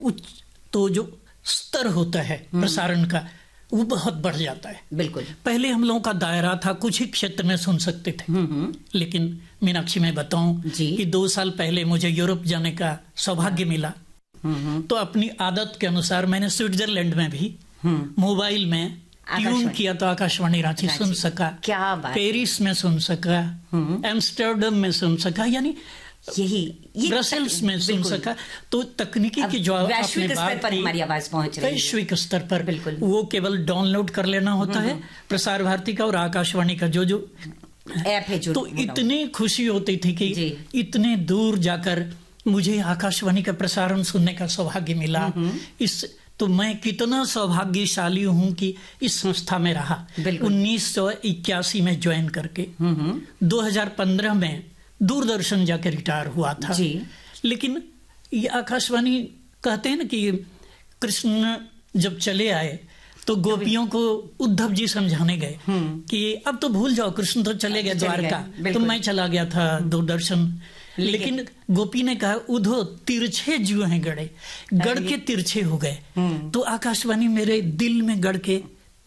उच्च तो जो स्तर होता है प्रसारण का वो बहुत बढ़ जाता है। बिल्कुल। पहले हम लोगों का दायरा था कुछ ही क्षेत्र में सुन सकते थे, लेकिन मीनाक्षी मैं बताऊं कि 2 साल पहले मुझे यूरोप जाने का सौभाग्य मिला, तो अपनी आदत के अनुसार मैंने स्विट्जरलैंड में भी मोबाइल में ट्यून किया तो आकाशवाणी रांची सुन सका, क्या बात, पेरिस में सुन सका, एम्स्टर्डम में सुन सका, यानी यही ब्रसेल्स में सुन सका। तो तकनीकी की जो वैश्विक स्तर पर हमारी आवाज पहुंच रही है, वैश्विक स्तर पर बिल्कुल, वो केवल डाउनलोड कर लेना होता है प्रसार भारती का और आकाशवाणी का जो ऐप है जो, तो इतनी खुशी होती थी कि इतने दूर जाकर मुझे आकाशवाणी का प्रसारण सुनने का सौभाग्य मिला। इस तो मैं कितना सौभाग्यशाली हूं कि इस संस्था में रहा। 1981 में ज्वाइन करके 2015 में दूरदर्शन जाके रिटायर हुआ था जी। लेकिन ये आकाशवाणी कहते हैं ना कि कृष्ण जब चले आए तो गोपियों को उद्धव जी समझाने गए कि अब तो भूल जाओ, कृष्ण तो चले गए द्वारका, तो मैं चला गया था दूरदर्शन। लेकिन गोपी ने कहा उधो तिरछे जो हैं गड़े, गड़ के तिरछे हो गए, तो आकाशवाणी मेरे दिल में गड़ के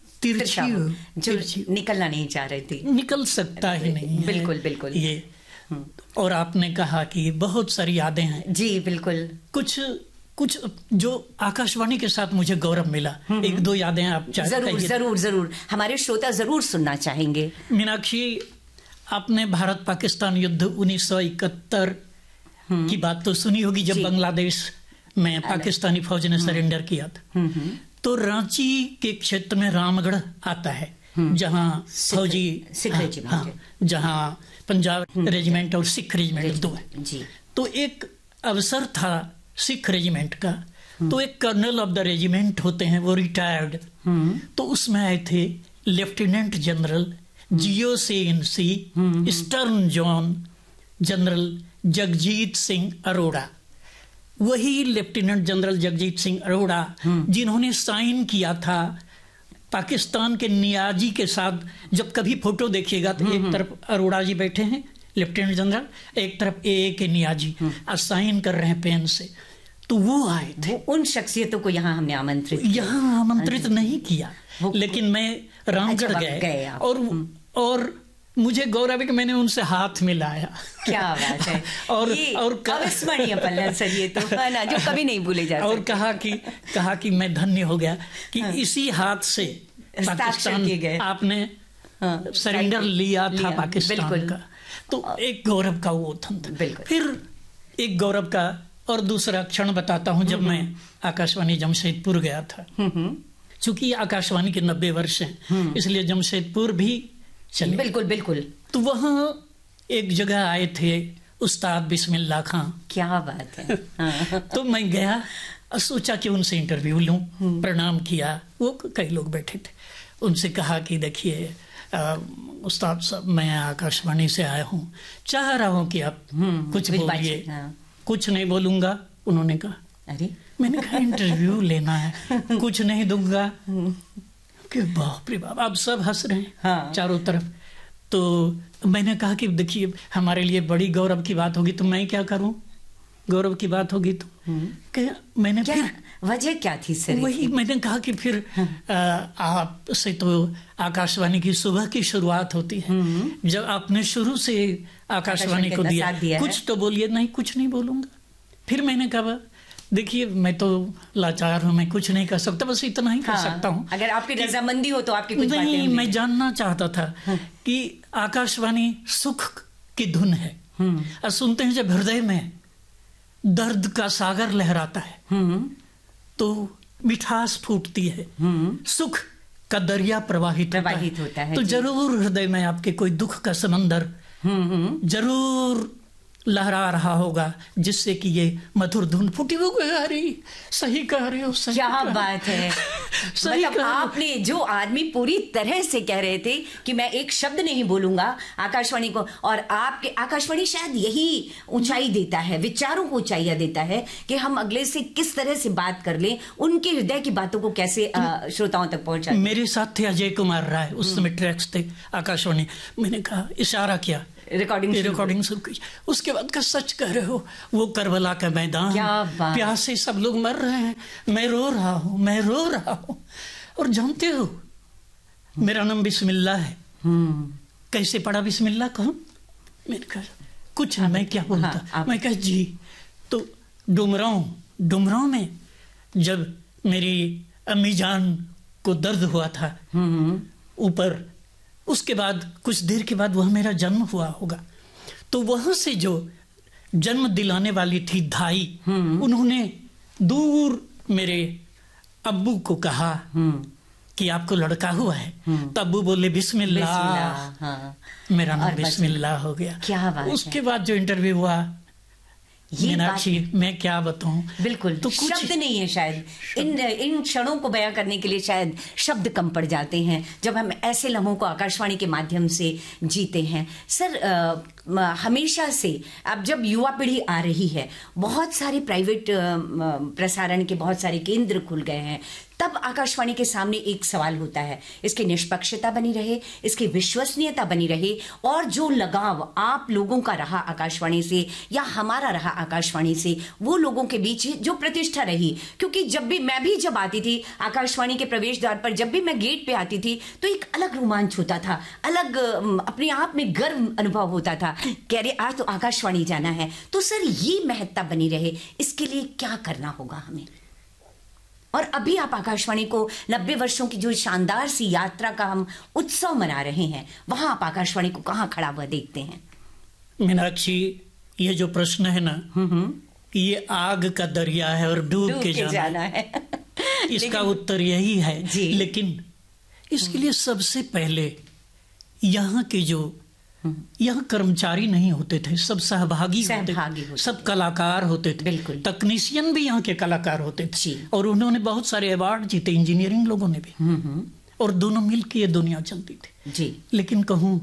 तिरछी निकलना नहीं चाह रही थी, निकल सकता ही नहीं। बिल्कुल बिल्कुल ये। और आपने कहा कि बहुत सारी यादें हैं जी, बिल्कुल। कुछ जो आकाशवाणी के साथ मुझे गौरव मिला, 1-2 यादें आप जरूर हमारे श्रोता जरूर सुनना चाहेंगे। मीनाक्षी, आपने भारत पाकिस्तान युद्ध 1971 की बात तो सुनी होगी, जब बांग्लादेश में पाकिस्तानी फौज ने सरेंडर किया था। तो रांची के क्षेत्र में रामगढ़ आता है, जहां फौजी जहां पंजाब रेजिमेंट और सिख रेजिमेंट 2 है जी। तो एक अवसर था सिख रेजिमेंट का, तो एक कर्नल ऑफ द रेजिमेंट होते हैं, वो रिटायर्ड, तो उसमें आए थे lieutenant general GOC-INC eastern zone general Jagjit Singh Arora. वही लेफ्टिनेंट जनरल जगजीत सिंह अरोड़ा जिन्होंने साइन किया था पाकिस्तान के नियाजी के साथ। जब कभी फोटो देखिएगा तो एक तरफ अरोड़ा जी बैठे हैं लेफ्टिनेंट जनरल, एक तरफ AA के नियाजी साइन कर रहे हैं पेन से, तो वो आए थे। उन शख्सियतों को यहाँ हमने आमंत्रित नहीं किया, लेकिन मैं रामगढ़ गए और मुझे गौरव है कि मैंने उनसे हाथ मिलाया। क्या बात है। और अविस्मरणीय पल है सर ये तो, है ना, जो कभी नहीं भूले जा सकते। और कहा कि मैं धन्य हो गया कि इसी हाथ से पाकिस्तान आपने सरेंडर लिया था पाकिस्तान का, तो एक गौरव का वो था। फिर एक गौरव का और दूसरा क्षण बताता हूं, जब मैं आकाशवाणी जमशेदपुर गया था। चूंकि आकाशवाणी के 90 वर्ष हैं, इसलिए जमशेदपुर भी चले। बिल्कुल। तो वहां एक जगह आए थे उस्ताद बिस्मिल्लाह खां। क्या बात है। तो मैं गया और सोचा कि उनसे इंटरव्यू लूं, प्रणाम किया। वो कई लोग बैठे थे, उनसे कहा कि देखिए उस्ताद साहब, मैं आकाशवाणी से आया हूं, चाह रहा हूं कि आप कुछ बोलिए। कुछ नहीं बोलूंगा, उन्होंने कहा। अरे मैंने कहा इंटरव्यू लेना है, कुछ नहीं दूंगा। कि बाप रे बाप, अब सब हंस रहे हैं चारों तरफ। तो मैंने कहा कि देखिए हमारे लिए बड़ी गौरव की बात होगी, तो मैं क्या करूं, गौरव की बात होगी तो मैंने फिर वजह क्या थी सर? वही मैंने कहा कि फिर आपसे तो आकाशवाणी की सुबह की शुरुआत होती है, जब आपने शुरू से आकाशवाणी को दिया कुछ तो बोलिए। नहीं, कुछ नहीं बोलूंगा। फिर मैंने कहा देखिए मैं तो लाचार हूं, मैं कुछ नहीं कर सकता, बस इतना ही कर सकता हूं। अगर आपकी रजामंदी हो तो आपकी कुछ बातें नहीं, मैं जानना चाहता था कि आकाशवाणी सुख की धुन है, और सुनते हैं जब हृदय में दर्द का सागर लहराता है तो मिठास फूटती है, सुख का दरिया प्रवाहित होता है। तो जरूर हृदय में आपके कोई दुख का समंदर जरूर लहरा रहा होगा, जिससे कि ये मधुर धुन फूटी। वो सही कह रहे हो, सही क्या बात है। मतलब आपने जो आदमी पूरी तरह से कह रहे थे कि मैं एक शब्द नहीं बोलूंगा आकाशवाणी को, और आपके आकाशवाणी शायद यही ऊंचाई देता है, विचारों को ऊंचाइयां देता है कि हम अगले से किस तरह से बात कर लें, उनके हृदय की बातों को कैसे श्रोताओं तक पहुंचाएं। मेरे साथ थे अजय कुमार राय, उस समय ट्रैक्स थे आकाशवाणी। मैंने कहा, इशारा किया रिकॉर्डिंग शुरू की। उसके बाद का सच कह रहे हो, वो करबला का मैदान, प्यासे सब लोग मर रहे हैं, मैं रो रहा हूँ। और जानते हो मेरा नाम बिस्मिल्लाह है। कैसे पढ़ा बिस्मिल्लाह कहूं? मैंने कहा कुछ नहीं, मैं क्या बोलता। मैं कहा जी, तो डुमरांव में जब मेरी अम्मी जान को दर्द हुआ था ऊपर, उसके बाद कुछ देर के बाद वह मेरा जन्म हुआ होगा, तो वहां से जो जन्म दिलाने वाली थी धाई, उन्होंने दूर मेरे अब्बू को कहा कि आपको लड़का हुआ है। तो अब्बू बोले बिस्मिल्लाह। मेरा नाम बिस्मिल्लाह हो गया। क्या बात उसके बाद जो इंटरव्यू हुआ, मीनाक्षी, मैं क्या बताऊं, बिल्कुल तो शब्द नहीं है शायद। इन क्षणों को बयां करने के लिए शायद शब्द कम पड़ जाते हैं जब हम ऐसे लम्हों को आकाशवाणी के माध्यम से जीते हैं। सर, हमेशा से अब जब युवा पीढ़ी आ रही है, बहुत सारे प्राइवेट प्रसारण के बहुत सारे केंद्र खुल गए हैं, तब आकाशवाणी के सामने एक सवाल होता है, इसकी निष्पक्षता बनी रहे, इसकी विश्वसनीयता बनी रहे, और जो लगाव आप लोगों का रहा आकाशवाणी से या हमारा रहा आकाशवाणी से, वो लोगों के बीच जो प्रतिष्ठा रही। क्योंकि मैं भी जब आती थी आकाशवाणी के प्रवेश द्वार पर, जब भी मैं गेट पे आती थी, तो एक अलग रोमांच होता था, अलग अपने आप में गर्व अनुभव होता था, कह रहे आज तो आकाशवाणी जाना है। तो सर, ये महत्ता बनी रहे, इसके लिए क्या करना होगा हमें? और अभी आप आकाशवाणी को 90 वर्षों की जो शानदार सी यात्रा का हम उत्सव मना रहे हैं, वहां आप आकाशवाणी को कहां खड़ा हुआ देखते हैं? मीनाक्षी, ये जो प्रश्न है ना, ये आग का दरिया है और डूब के जाना है। इसका उत्तर यही है। लेकिन इसके लिए सबसे पहले यहाँ कर्मचारी नहीं होते थे, सब सहभागी होते थे, सब कलाकार होते थे। बिल्कुल, तकनीशियन भी यहाँ के कलाकार होते थे, और उन्होंने बहुत सारे अवार्ड जीते, इंजीनियरिंग लोगों ने भी, और दोनों मिलकर ये दुनिया चलती थी जी। लेकिन कहूँ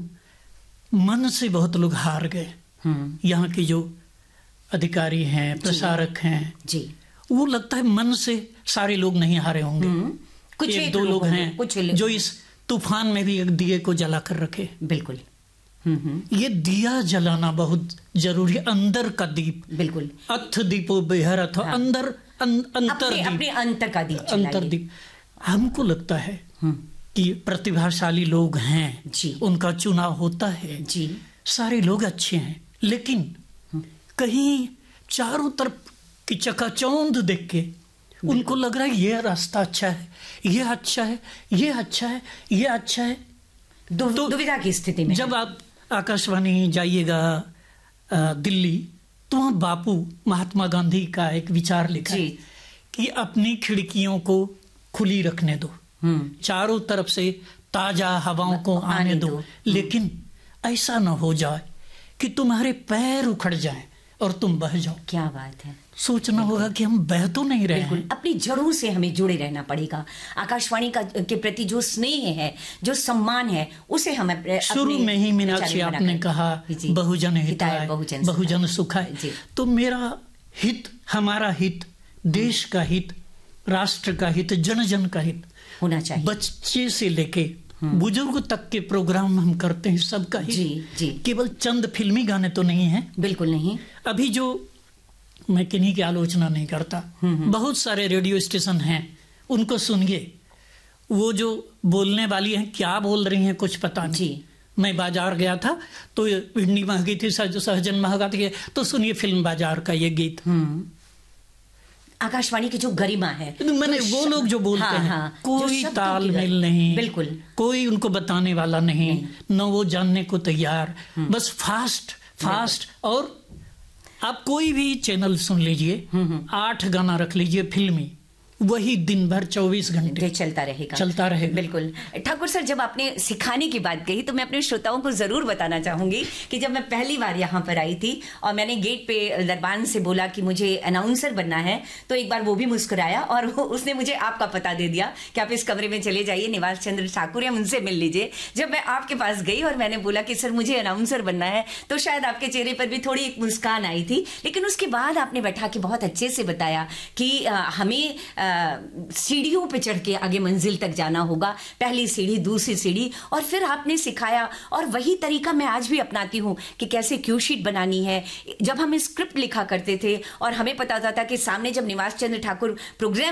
मन से बहुत लोग हार गए। यहाँ के जो अधिकारी हैं, प्रसारक हैं जी, वो लगता है मन से सारे लोग नहीं हारे होंगे। कुछ एक दो लोग हैं जो इस तूफान में भी एक दिए को जला कर रखे। बिल्कुल, ये दिया जलाना बहुत जरूरी है। अंदर का दीप, बिल्कुल, अथ दीपो बेहरथ, अंदर अपने अंतर का दीप, अंतर दीप। हमको लगता है कि प्रतिभाशाली लोग हैं जी, उनका चुनाव होता है जी, सारे लोग अच्छे हैं, लेकिन कहीं चारों तरफ की चकाचौंध देख के उनको लग रहा है ये रास्ता अच्छा है, ये अच्छा है, ये अच्छा है, ये अच्छा है। दुविधा की स्थिति में जब आप आकाशवाणी जाइएगा दिल्ली, तो वहां बापू महात्मा गांधी का एक विचार लिखा है कि अपनी खिड़कियों को खुली रखने दो, चारों तरफ से ताजा हवाओं को आने दो, लेकिन ऐसा न हो जाए कि तुम्हारे पैर उखड़ जाएं और तुम बह जाओ। क्या बात है। सोचना होगा कि हम बह तो नहीं रहे हैं। अपनी जड़ों से हमें जुड़े रहना पड़ेगा। आकाशवाणी के प्रति जो स्नेह है, जो सम्मान है, उसे हमें शुरू में ही मीनाक्षी आपने कहा बहुजन हिताय बहुजन सुखाय। तो मेरा हित, हमारा हित, देश का हित, राष्ट्र का हित, जन जन का हित होना चाहिए। बच्चे से लेके बुजुर्ग तक के प्रोग्राम हम करते हैं, सबका हित जी। केवल चंद फिल्मी गाने तो नहीं है, बिल्कुल नहीं। अभी जो, मैं किन्हीं की आलोचना नहीं करता, बहुत सारे रेडियो स्टेशन हैं, उनको सुनिए, वो जो बोलने वाली हैं क्या बोल रही हैं कुछ पता नहीं। मैं बाजार गया था तो भिंडी महंगी थी, सहजन महंगा थी, तो सुनिए फिल्म बाजार का ये गीत। आकाशवाणी की जो गरिमा है, मैंने वो लोग जो बोलते हैं, कोई तालमेल नहीं, बिल्कुल कोई उनको बताने वाला नहीं, न वो जानने को तैयार, बस फास्ट। और आप कोई भी चैनल सुन लीजिए, 8 गाना रख लीजिए फिल्मी, वही दिन भर 24 घंटे चलता रहेगा। बिल्कुल। ठाकुर सर, जब आपने सिखाने की बात कही तो मैं अपने श्रोताओं को जरूर बताना चाहूंगी कि जब मैं पहली बार यहाँ पर आई थी और मैंने गेट पे दरबान से बोला कि मुझे अनाउंसर बनना है, तो एक बार वो भी मुस्कुराया और उसने मुझे आपका पता दे दिया कि आप इस कमरे में चले जाइए, निवास चंद्र ठाकुर है, उनसे मिल लीजिए। जब मैं आपके पास गई और मैंने बोला कि सर मुझे अनाउंसर बनना है, तो शायद आपके चेहरे पर भी थोड़ी एक मुस्कान आई थी, लेकिन उसके बाद आपने बैठा के बहुत अच्छे से बताया कि हमें सीढ़ियों पे चढ़ के आगे मंजिल तक जाना होगा। पहली सीढ़ी, दूसरी सीढ़ी, और फिर आपने सिखाया, और वही तरीका मैं आज भी अपनाती हूँ कि कैसे क्यू शीट बनानी है। जब हम स्क्रिप्ट लिखा करते थे और हमें पता होता था कि सामने जब निवास चंद्र ठाकुर प्रोग्राम